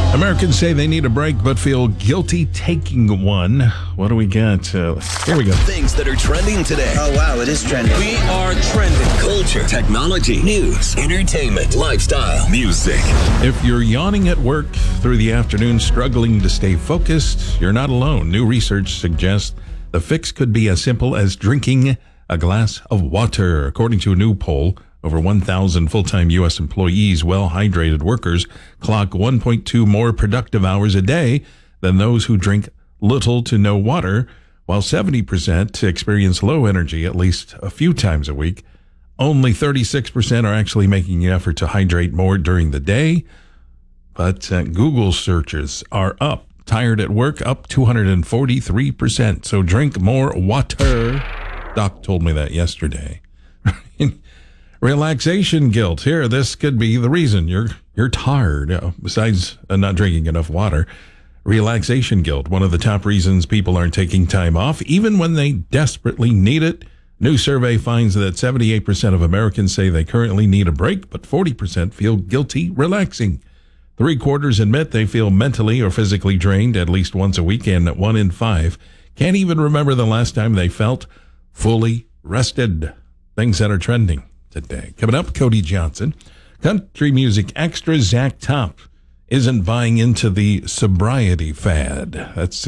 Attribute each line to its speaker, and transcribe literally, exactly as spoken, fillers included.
Speaker 1: Americans say they need a break but feel guilty taking one. What do we got? Uh, here we go.
Speaker 2: Things that are trending today.
Speaker 3: Oh, wow, it is trending.
Speaker 2: We are trending. Culture, technology, news, entertainment, lifestyle, music.
Speaker 1: If you're yawning at work through the afternoon, struggling to stay focused, you're not alone. New research suggests the fix could be as simple as drinking a glass of water. According to a new poll, over one thousand full-time U S employees, well-hydrated workers, clock one point two more productive hours a day than those who drink little to no water, while seventy percent experience low energy at least a few times a week. Only thirty-six percent are actually making an effort to hydrate more during the day. But uh, Google searches are up. Tired at work, up two hundred forty-three percent. So drink more water. Doc told me that yesterday. Relaxation guilt. Here, this could be the reason you're you're tired, uh, besides uh, not drinking enough water. Relaxation guilt, one of the top reasons people aren't taking time off, even when they desperately need it. New survey finds that seventy-eight percent of Americans say they currently need a break, but forty percent feel guilty relaxing. Three quarters admit they feel mentally or physically drained at least once a week, and one in five can't even remember the last time they felt fully rested. Things that are trending today. Coming up, Cody Johnson. Country music extra Zach Top isn't buying into the sobriety fad. That's